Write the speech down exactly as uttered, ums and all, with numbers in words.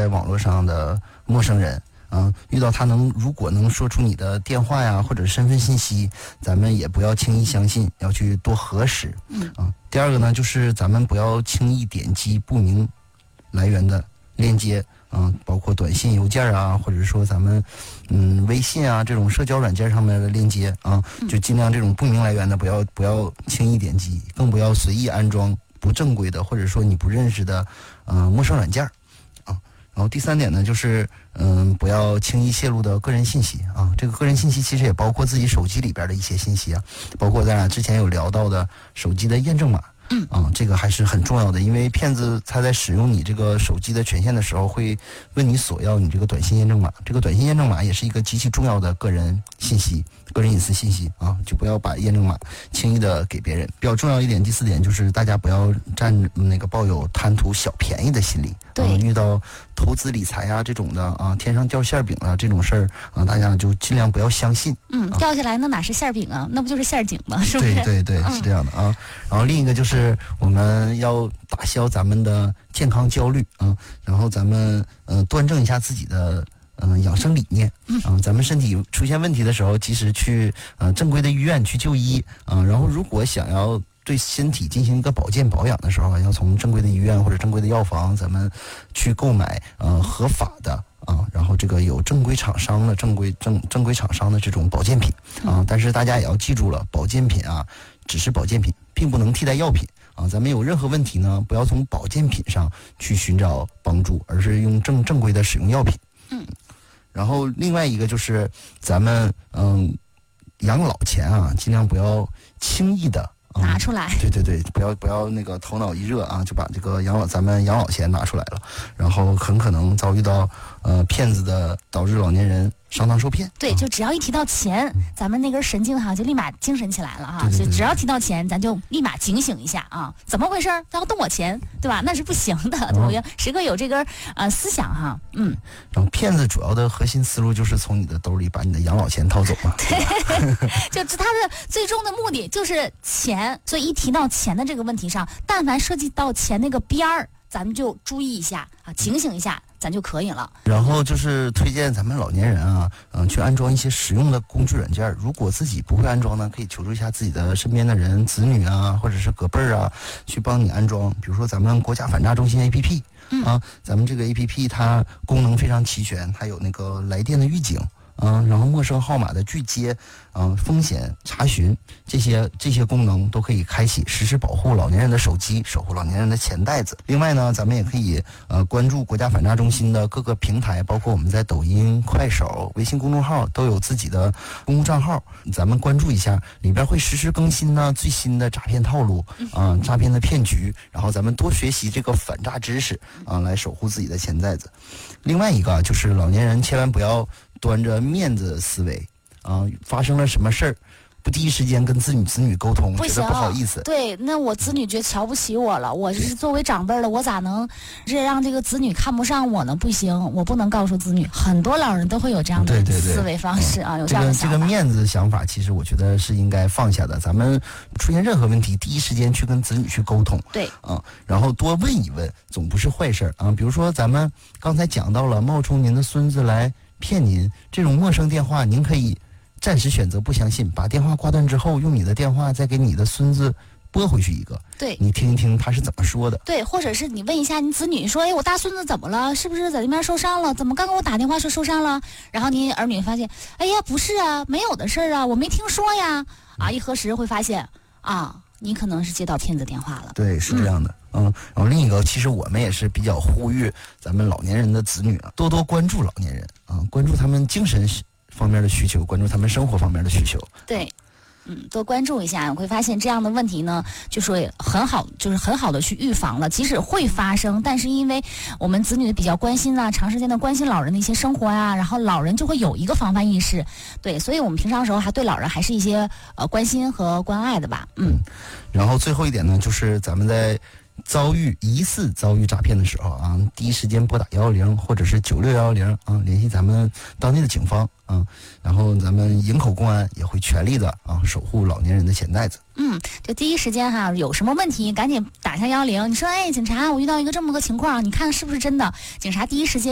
在网络上的陌生人。嗯，遇到他能如果能说出你的电话呀或者身份信息，咱们也不要轻易相信，要去多核实。嗯啊，第二个呢，就是咱们不要轻易点击不明来源的链接，嗯，包括短信、邮件啊，或者说咱们嗯微信啊这种社交软件上面的链接啊，就尽量这种不明来源的不要不要轻易点击，更不要随意安装不正规的或者说你不认识的嗯、呃、陌生软件啊。然后第三点呢，就是嗯，不要轻易泄露的个人信息啊。这个个人信息其实也包括自己手机里边的一些信息啊，包括咱俩之前有聊到的手机的验证码。嗯啊，这个还是很重要的，因为骗子他在使用你这个手机的权限的时候，会问你索要你这个短信验证码。这个短信验证码也是一个极其重要的个人信息、个人隐私信息啊，就不要把验证码轻易的给别人。比较重要一点，第四点就是大家不要占那个抱有贪图小便宜的心理。对，啊、遇到投资理财啊这种的啊，天上掉馅饼啊这种事儿啊，大家就尽量不要相信。 嗯， 啊、 掉下来那哪是馅饼啊，那不就是馅饼吗？是不是？ 对对对，是这样的啊。然后另一个就是我们要打消咱们的健康焦虑啊，然后咱们呃端正一下自己的嗯、呃、养生理念啊。咱们身体出现问题的时候，及时去呃正规的医院去就医啊。然后如果想要对身体进行一个保健保养的时候，要从正规的医院或者正规的药房，咱们去购买呃合法的啊，然后这个有正规厂商的正规正正规厂商的这种保健品啊。但是大家也要记住了，保健品啊只是保健品，并不能替代药品啊。咱们有任何问题呢，不要从保健品上去寻找帮助，而是用正正规的使用药品。嗯，然后另外一个就是咱们嗯养老钱啊，尽量不要轻易的拿出来、 嗯，对对对，不要不要那个头脑一热啊，就把这个养老咱们养老钱拿出来了，然后很可能遭遇到呃骗子的，导致老年人上当受骗。 对，就只要一提到钱，嗯、咱们那根神经哈就立马精神起来了哈。 对对对对， 只要提到钱，咱就立马警醒一下啊！怎么回事？他要动我钱，对吧？那是不行的，我要、嗯、时刻有这根呃思想哈。嗯。 然后骗子主要的核心思路就是从你的兜里把你的养老钱掏走嘛。 对，就他的最终的目的就是钱，所以一提到钱的这个问题上，但凡涉及到钱那个边儿，咱们就注意一下啊，警醒一下。咱就可以了。 然后就是推荐咱们老年人啊，嗯、呃，去安装一些实用的工具软件。如果自己不会安装呢，可以求助一下自己的身边的人、子女啊，或者是隔辈儿啊，去帮你安装。比如说咱们国家反诈中心 A P P、嗯、啊，咱们这个 A P P 它功能非常齐全，还有那个来电的预警。嗯，然后陌生号码的拒接，嗯，风险查询，这些这些功能都可以开启，实时保护老年人的手机，守护老年人的钱袋子。另外呢，咱们也可以呃关注国家反诈中心的各个平台，包括我们在抖音、快手、微信公众号都有自己的公共账号，咱们关注一下，里边会实时更新呢最新的诈骗套路啊、呃，诈骗的骗局，然后咱们多学习这个反诈知识啊、呃，来守护自己的钱袋子。另外一个就是老年人千万不要端着面子思维啊，发生了什么事儿，不第一时间跟子女子女沟通， 不觉得不好意思。 对，那我子女觉得瞧不起我了，我是作为长辈的，我咋能这让这个子女看不上我呢？不行，我不能告诉子女。很多老人都会有这样的思维方式啊， 对对对有这样的想法。 这个这个面子想法，其实我觉得是应该放下的。咱们出现任何问题，第一时间去跟子女去沟通。 对啊，然后多问一问，总不是坏事啊。比如说咱们刚才讲到了冒充您的孙子来骗您，这种陌生电话，您可以暂时选择不相信，把电话挂断之后，用你的电话再给你的孙子拨回去一个， 对， 你听一听他是怎么说的。 对，或者是你问一下你子女说，哎，我大孙子怎么了？是不是在那边受伤了？怎么刚给我打电话说受伤了？然后你儿女发现，哎呀，不是啊，没有的事儿啊，我没听说呀。啊，一核实会发现啊，你可能是接到骗子电话了。 对，是这样的。嗯，嗯然后另一个，其实我们也是比较呼吁咱们老年人的子女啊，多多关注老年人啊，关注他们精神方面的需求，关注他们生活方面的需求。 对。嗯，多关注一下，我会发现这样的问题呢，就说很好，就是很好的去预防了。即使会发生，但是因为我们子女比较关心啊，长时间的关心老人的一些生活啊，然后老人就会有一个防范意识。对，所以我们平常的时候还对老人还是一些呃关心和关爱的吧。嗯， 然后最后一点呢，就是咱们在遭遇疑似遭遇诈骗的时候啊，第一时间拨打幺幺零或者是九六幺幺零啊，联系咱们当地的警方啊，然后咱们营口公安也会全力的啊守护老年人的钱袋子。 嗯，就第一时间哈，有什么问题赶紧打下幺幺零，你说哎，警察，我遇到一个这么个情况，你看是不是真的？警察第一时间